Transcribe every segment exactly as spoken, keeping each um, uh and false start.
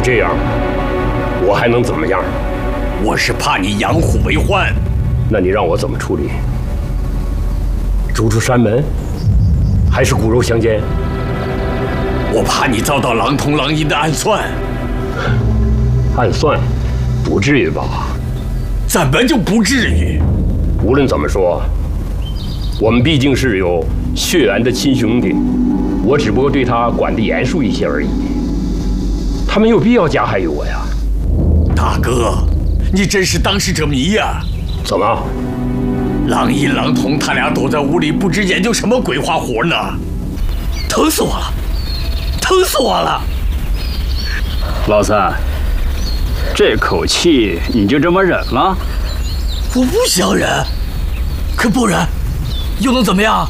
这样，我还能怎么样？ 我是怕你养虎为患。 那你让我怎么处理？逐出山门，还是骨肉相间？ 我怕你遭到狼童狼阴的暗算。 暗算？不至于吧？ 怎么就不至于？ 无论怎么说，我们毕竟是有血缘的亲兄弟，我只不过对他管得严肃一些而已。他没有必要加害于我呀。 大哥，你真是当事者迷呀！ 怎么？ 狼阴狼童他俩躲在屋里，不知研究什么鬼花活呢？疼死我了！疼死我了！ 老三，这口气你就这么忍了？ 我不想忍，可不忍，又能怎么样？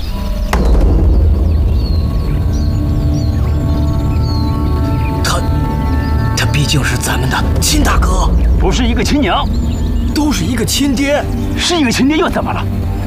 他，他毕竟是咱们的亲大哥， 不是一个亲娘， 都是一个亲爹， 是一个亲爹又怎么了？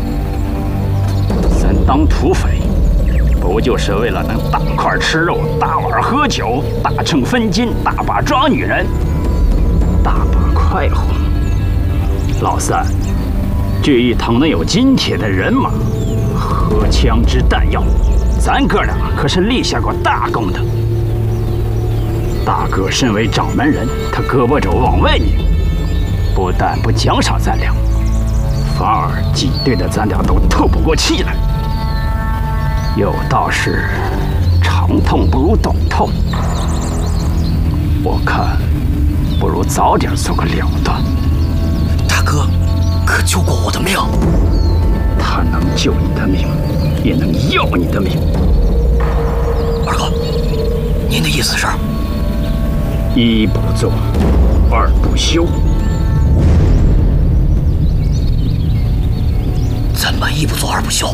咱当土匪，不就是为了能大块吃肉、大碗喝酒、大秤分金、大把抓女人、大把快活？老三，聚义堂能有今天的人马、荷枪之弹药，咱哥俩可是立下过大功的。大哥身为掌门人，他胳膊肘往外拧，不但不奖赏咱俩，反而挤兑的咱俩都透不过气来。有道是长痛不如短痛，我看不如早点做个了断。 大哥可救过我的命， 他能救你的命，也能要你的命。 二哥，您的意思是？ 一不做，二不休。 怎么一不做二不休？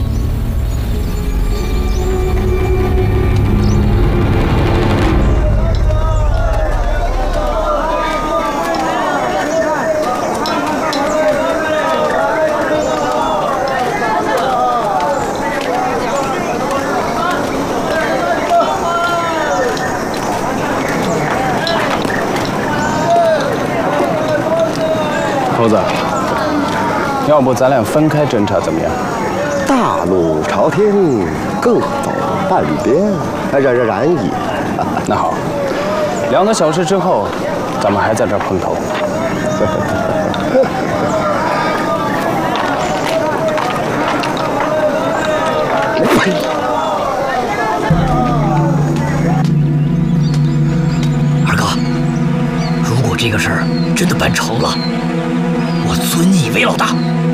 猴子，要不咱俩分开侦查怎么样？ 大路朝天，各走半边，然然然也。 那好，两个小时之后，咱们还在这儿碰头。 呸！ 二哥，如果这个事儿真的办成了，我尊你为老大。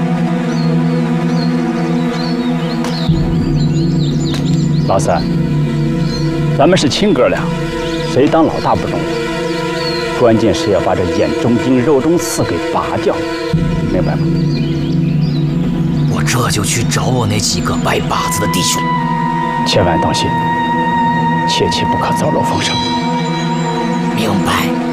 老三，咱们是亲哥俩，谁当老大不重要，关键是要把这眼中钉、肉中刺给拔掉，明白吗？ 我这就去找我那几个拜把子的弟兄， 千万当心，切切不可走漏风声。 明白。